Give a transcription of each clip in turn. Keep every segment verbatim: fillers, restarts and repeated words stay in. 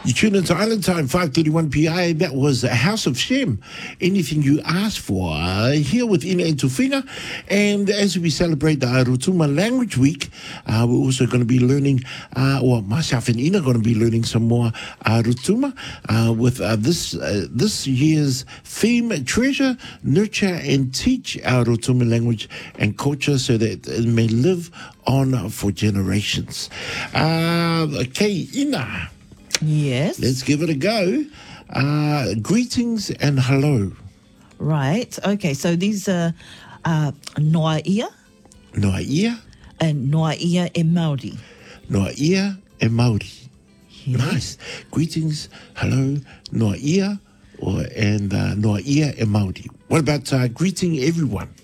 You tune into Island Time, five thirty-one P I. That was House of Shem. Anything you ask for. Uh, here with Ina and Tufinga. And as we celebrate the Rotuma Language Week, uh, we're also going to be learning, uh, well, myself and Ina are going to be learning some more uh, Rotuma uh, with uh, this uh, this year's theme, Treasure, Nurture and Teach our Rotuma language and culture so that it may live on for generations. Uh, okay, Ina. Yes. Let's give it a go. Uh, greetings and hello. Right. Okay. So these are uh, noa ia Noa ia, and noa ia e Māori. noa ia e Māori. Yeah. Nice. Greetings, hello, noa ia, or, and uh, noa ia e Māori. What about uh, greeting everyone?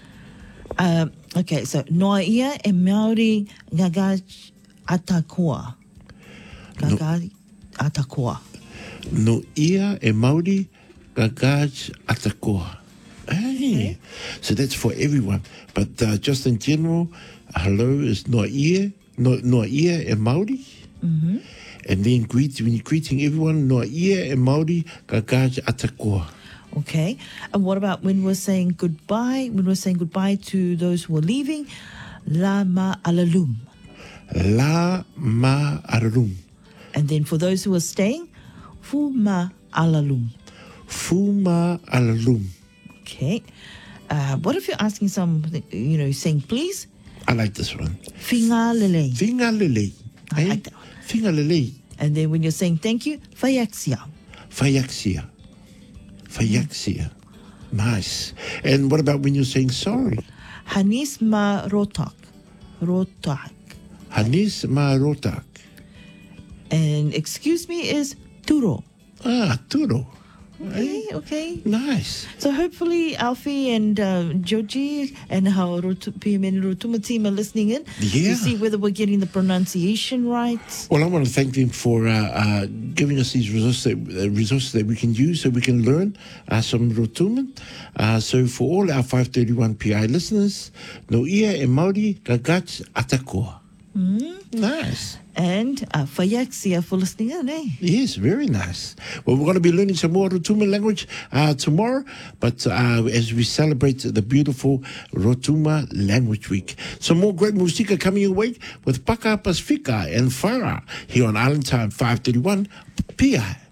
Um, okay. So noa ia e Māori gaga atakoa. Gaga atakoa. No ia e Māori, gagaj atakoa. Hey. So that's for everyone. But uh, just in general, hello is noa ia, no, noa ia e Māori. Mm-hmm. And then greet, when you're greeting everyone, noa ia e Māori, gagaj atakoa. Okay. And what about when we're saying goodbye? When we're saying goodbye to those who are leaving, la ma alalum. La ma ararum. And then for those who are staying, fu ma alalum. Fuma alalum. Okay. Uh, what if you're asking some, you know, saying please? I like this one. Finga lele. Finga lele. I like that one. Finga lele. And then when you're saying thank you, fayaxia. Fayaxia. Fayaxia. Nice. And what about when you're saying sorry? Hanis ma rotak. Rotak. Hanis ma rotak. And excuse me is turo. Ah, turo. Okay, okay. Nice. So hopefully Alfie and uh, Joji and our Rotu- P M N Rotuma team are listening in Yeah. to see whether we're getting the pronunciation right. Well, I want to thank them for uh, uh, giving us these resources that, uh, resources that we can use so we can learn uh, some Rotuman. Uh, so for all our five thirty-one P I listeners, no ia e Māori gagach atakoa. Mm. Nice. And uh, fayaxia for listening in, eh? Yes, very nice. Well, we're going to be learning some more Rotuma language uh, tomorrow, but uh, as we celebrate the beautiful Rotuma Language Week. Some more great musika coming your way with Paka Pasifika and Farah here on Island Time five thirty-one P I.